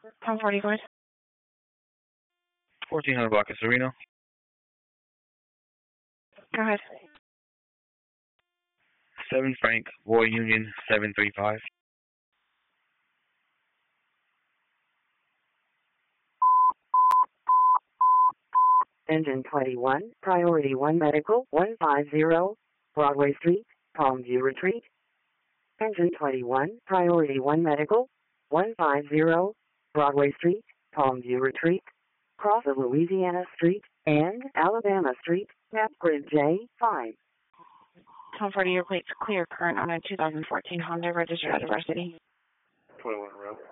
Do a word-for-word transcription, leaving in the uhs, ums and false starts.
Tom forty, go ahead. fourteen hundred block of Sereno. Go ahead. seven Frank, Roy Union, seven three five. Engine twenty-one, Priority one Medical, one five zero, Broadway Street, Palmview Retreat. Engine twenty-one, Priority one Medical, one five zero, Broadway Street, Palmview Retreat. Cross of Louisiana Street and Alabama Street, map grid J five. Tom forty, your plate's clear, current on a two thousand fourteen Honda registered at Varsity. twenty-one row.